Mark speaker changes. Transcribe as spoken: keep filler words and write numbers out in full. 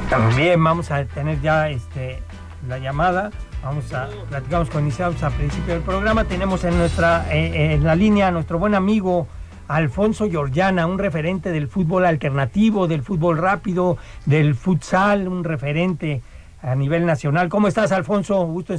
Speaker 1: También vamos a tener ya este, la llamada. Vamos a platicamos con iniciados al principio del programa. Tenemos en nuestra eh, en la línea a nuestro buen amigo Alfonso Giorgiana, un referente del fútbol alternativo, del fútbol rápido, del futsal, un referente a nivel nacional. ¿Cómo estás, Alfonso? Gusto